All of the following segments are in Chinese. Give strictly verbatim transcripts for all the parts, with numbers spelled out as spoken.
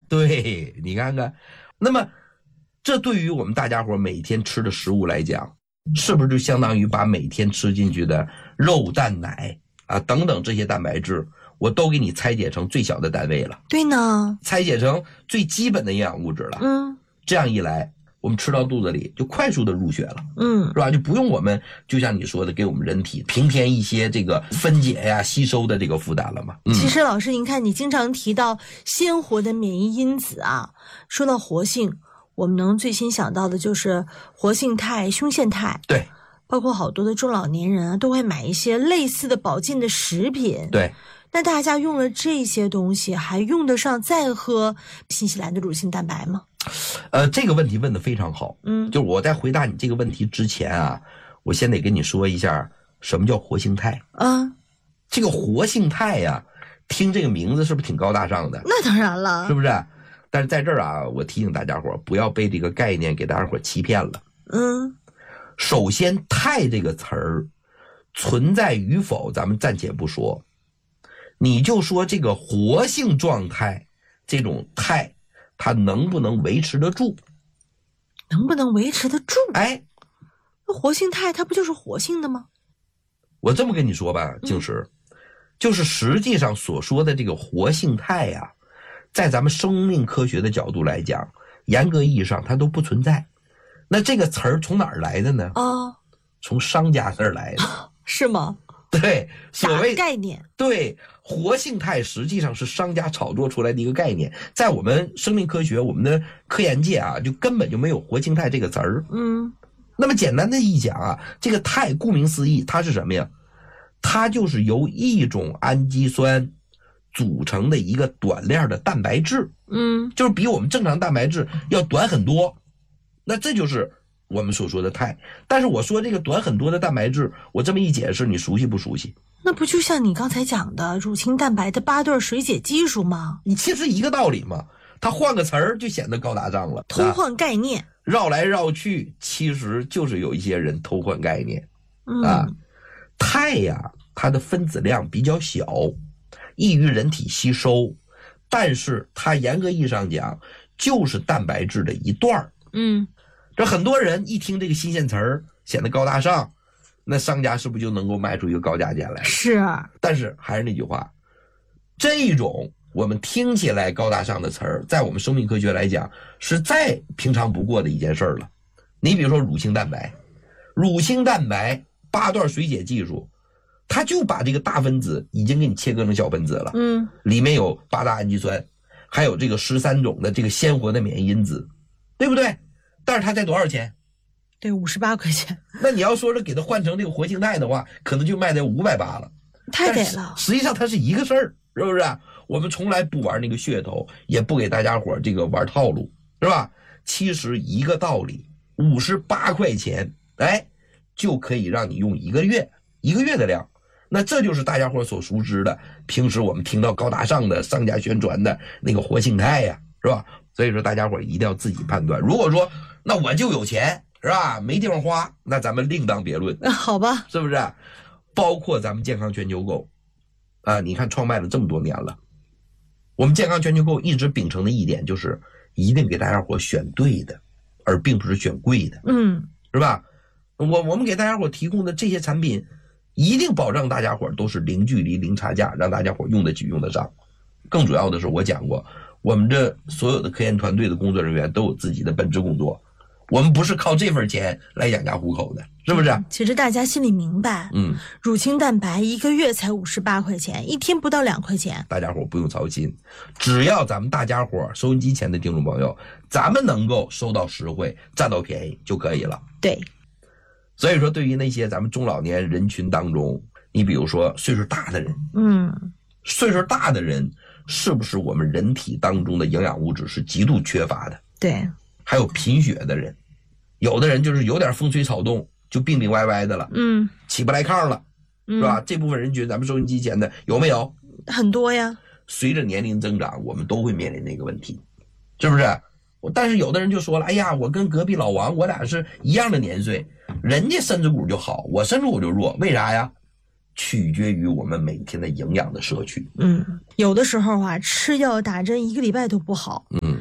对，你看看，那么这对于我们大家伙每天吃的食物来讲，是不是就相当于把每天吃进去的肉蛋奶啊等等这些蛋白质，我都给你拆解成最小的单位了？ 对呢， 拆解成最基本的营养物质了。 嗯， 这样一来，我们吃到肚子里就快速的入血了， 嗯， 是吧？就不用我们就像你说的，给我们人体平添一些这个分解呀、吸收的这个负担了嘛。嗯、 其实老师，您看，你经常提到鲜活的免疫因子啊，说到活性，我们能最先想到的就是活性肽、胸腺肽。 对， 包括好多的中老年人啊，都会买一些类似的保健的食品。 对。 那大家用了这些东西，还用得上再喝新西兰的乳清蛋白吗？ 呃，这个问题问得非常好。 嗯， 就我在回答你这个问题之前啊，我先得跟你说一下什么叫活性肽。 嗯， 这个活性肽呀、啊，听这个名字是不是挺高大上的？ 那当然了， 是不是？但是在这儿啊，我提醒大家伙不要被这个概念给大家伙欺骗了。 嗯， 首先，肽这个词儿存在与否，咱们暂且不说。你就说这个活性状态，这种肽，它能不能维持得住？ 能不能维持得住？ 哎， 那活性肽它不就是活性的吗？ 我这么跟你说吧，静石，嗯、就是实际上所说的这个活性肽呀、啊，在咱们生命科学的角度来讲，严格意义上它都不存在。那这个词儿从哪儿来的呢？ 啊、哦， 从商家那儿来的， 是吗？ 对，所谓概念， 对，活性肽实际上是商家炒作出来的一个概念，在我们生命科学、我们的科研界啊，就根本就没有活性肽这个词儿。 嗯， 那么简单的一讲啊，这个肽顾名思义，它是什么呀？它就是由一种氨基酸组成的一个短链的蛋白质。 嗯， 就是比我们正常蛋白质要短很多。那这就是我们所说的肽。但是我说这个短很多的蛋白质，我这么一解释，你熟悉不熟悉？ 那不就像你刚才讲的乳清蛋白的八段水解技术吗？ 你其实一个道理嘛，它换个词儿就显得高大上了。 偷换概念， 绕来绕去，其实就是有一些人偷换概念。 嗯、 啊，肽呀，它的分子量比较小，易于人体吸收，但是它严格意义上讲，就是蛋白质的一段儿。 嗯。 这很多人一听这个新鲜词儿，显得高大上，那商家是不是就能够卖出一个高价钱来？ 是。 但是还是那句话，这种我们听起来高大上的词儿，在我们生命科学来讲，是再平常不过的一件事儿了。你比如说乳清蛋白，乳清蛋白八段水解技术，它就把这个大分子已经给你切割成小分子了。 嗯， 里面有八大氨基酸，还有这个十三种的这个鲜活的免疫因子，对不对？但是它才多少钱？ 对，五十八块钱。 那你要说是给它换成这个活性肽的话，可能就卖在五百八了， 太给了。 实际上它是一个事儿，是不是？我们从来不玩那个噱头，也不给大家伙这个玩套路，是吧？其实一个道理，五十八块钱，哎，就可以让你用一个月，一个月的量。那这就是大家伙所熟知的，平时我们听到高大上的商家宣传的那个活性肽呀，是吧？所以说大家伙一定要自己判断。如果说那我就有钱，是吧？没地方花，那咱们另当别论。 好吧， 是不是？包括咱们健康全球购啊，你看创办了这么多年了，我们健康全球购一直秉承的一点就是一定给大家伙选对的，而并不是选贵的。 嗯， 是吧？我我们给大家伙提供的这些产品，一定保证大家伙都是零距离、零差价，让大家伙用得起、用得上。更主要的是，我讲过，我们这所有的科研团队的工作人员都有自己的本职工作，我们不是靠这份钱来养家糊口的，是不是？ 其实大家心里明白， 嗯， 乳清蛋白一个月才五十八块钱，一天不到两块钱， 大家伙不用操心，只要咱们大家伙收音机前的听众朋友，咱们能够收到实惠、占到便宜就可以了。 对。 所以说，对于那些咱们中老年人群当中，你比如说岁数大的人， 嗯， 岁数大的人是不是我们人体当中的营养物质是极度缺乏的？ 对。 还有贫血的人，有的人就是有点风吹草动就病病歪歪的了， 嗯， 起不来炕了， 嗯、 是吧？这部分人群咱们收音机前的有没有？ 很多呀。 随着年龄增长，我们都会面临那个问题，是不是？但是有的人就说了，哎呀，我跟隔壁老王我俩是一样的年岁，人家身子骨就好，我身子骨就弱，为啥呀？取决于我们每天的营养的摄取。 嗯，有的时候啊，吃药打针一个礼拜都不好。 嗯。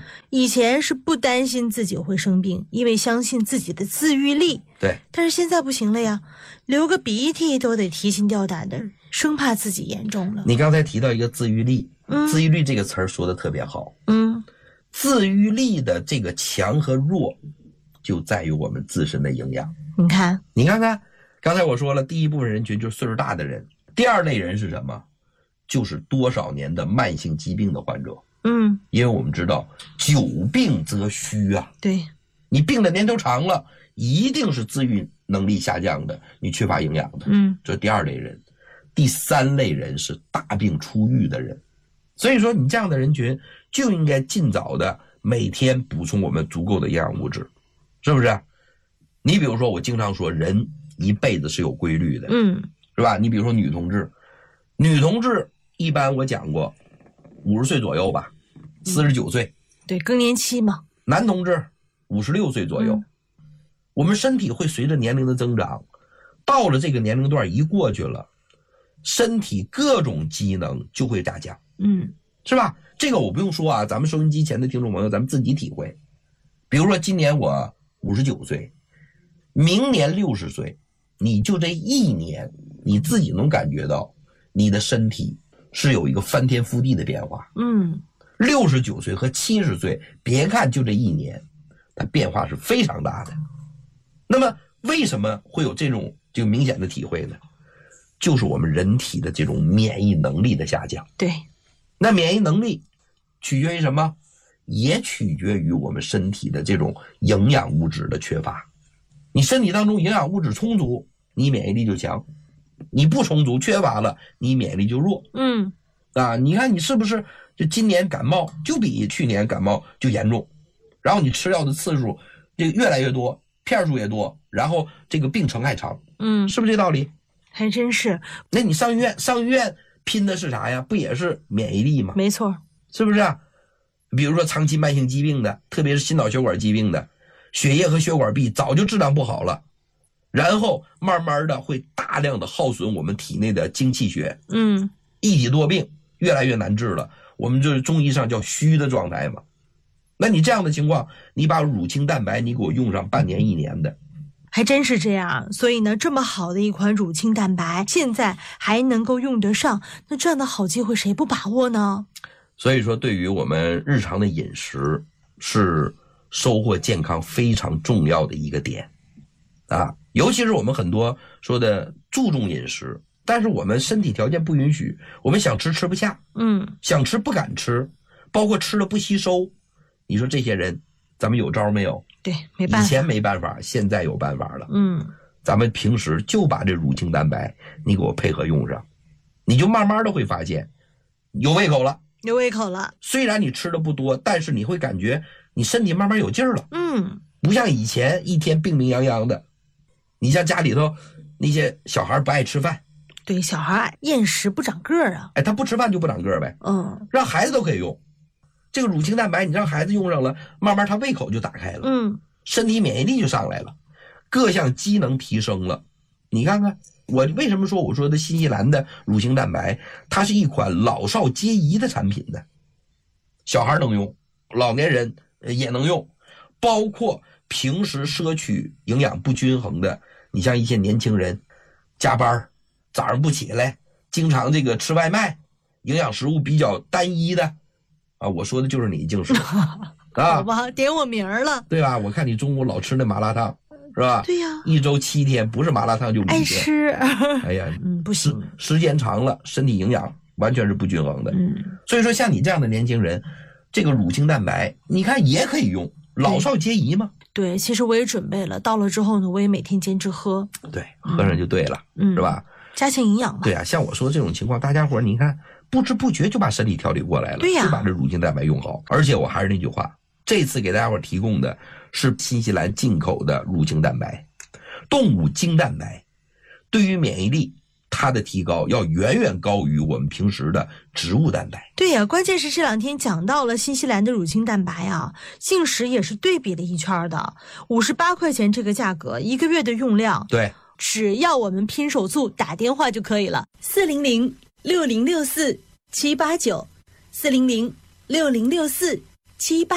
以前是不担心自己会生病，因为相信自己的自愈力。 对， 但是现在不行了呀，流个鼻涕都得提心吊胆的，生怕自己严重了。 你刚才提到一个自愈力， 嗯自愈力这个词儿说的特别好。 嗯， 自愈力的这个强和弱，就在于我们自身的营养。 你看， 你看看，刚才我说了，第一部分人群就是岁数大的人，第二类人是什么？就是多少年的慢性疾病的患者。 嗯， 因为我们知道久病则虚啊， 对， 你病的年头长了，一定是自愈能力下降的，你缺乏营养的。 嗯， 这是第二类人。第三类人是大病初愈的人，所以说你这样的人群就应该尽早的每天补充我们足够的营养物质，是不是？你比如说，我经常说人一辈子是有规律的， 嗯， 是吧？你比如说女同志，女同志一般我讲过五十岁左右吧，四十九岁， 对，更年期嘛。 男同志五十六岁左右， 嗯， 我们身体会随着年龄的增长，到了这个年龄段一过去了，身体各种机能就会下降， 嗯， 是吧？这个我不用说啊，咱们收音机前的听众朋友，咱们自己体会。比如说今年我五十九岁，明年六十岁，你就这一年，你自己能感觉到你的身体是有一个翻天覆地的变化。 嗯， 六十九岁和七十岁，别看就这一年，它变化是非常大的。那么为什么会有这种这个明显的体会呢？就是我们人体的这种免疫能力的下降。 对， 那免疫能力取决于什么？也取决于我们身体的这种营养物质的缺乏。你身体当中营养物质充足，你免疫力就强；你不充足缺乏了，你免疫力就弱。 嗯， 啊，你看你是不是就今年感冒就比去年感冒就严重，然后你吃药的次数这个越来越多，片数也多，然后这个病程还长。 嗯， 是不是这道理？ 还真是。 那你上医院上医院拼的是啥呀？不也是免疫力吗？ 没错。 是不是啊？比如说长期慢性疾病的，特别是心脑血管疾病的，血液和血管壁早就质量不好了，然后慢慢的会大量的耗损我们体内的精气血。 嗯， 一体多病越来越难治了，我们就是中医上叫虚的状态嘛。那你这样的情况，你把乳清蛋白你给我用上半年一年的， 还真是这样。所以呢，这么好的一款乳清蛋白，现在还能够用得上，那这样的好机会谁不把握呢？ 所以说，对于我们日常的饮食是收获健康非常重要的一个点啊。尤其是我们很多说的注重饮食，但是我们身体条件不允许，我们想吃吃不下， 嗯， 想吃不敢吃，包括吃了不吸收。你说这些人，咱们有招没有？ 对，没办法。 以前没办法，现在有办法了。 嗯， 咱们平时就把这乳清蛋白你给我配合用上，你就慢慢的会发现有胃口了。 有胃口了， 虽然你吃的不多，但是你会感觉你身体慢慢有劲儿了。 嗯， 不像以前一天病病殃殃的。你像家里头那些小孩不爱吃饭， 对，小孩厌食不长个儿啊， 哎，他不吃饭就不长个儿呗。 嗯， 让孩子都可以用这个乳清蛋白，你让孩子用上了，慢慢他胃口就打开了， 嗯， 身体免疫力就上来了，各项机能提升了。你看看我为什么说我说的新西兰的乳清蛋白，它是一款老少皆宜的产品呢？小孩能用，老年人也能用，包括平时摄取营养不均衡的，你像一些年轻人加班早上不起来，经常这个吃外卖，营养食物比较单一的啊，我说的就是你净是啊， 好吧，点我名儿了， 对吧？我看你中午老吃那麻辣烫，是吧？ 对呀， 一周七天不是麻辣烫就五天。 爱吃， 哎呀， 嗯，不行， 时间长了，身体营养完全是不均衡的。 嗯， 所以说像你这样的年轻人，这个乳清蛋白，你看也可以用，老少皆宜嘛。 对，其实我也准备了，到了之后呢，我也每天坚持喝。 对，喝上就对了， 嗯， 是吧？ 加强营养嘛。 对啊，像我说的这种情况，大家伙你看不知不觉就把身体调理过来了， 对呀， 就把这乳清蛋白用好。而且我还是那句话，这次给大家伙提供的是新西兰进口的乳清蛋白，动物精蛋白，对于免疫力它的提高要远远高于我们平时的植物蛋白。 对呀，关键是这两天讲到了新西兰的乳清蛋白啊，信实也是对比了一圈的，五十八块钱这个价格，一个月的用量， 对， 只要我们拼手速打电话就可以了，四零零六零六四七八九，四零零六零六四七八。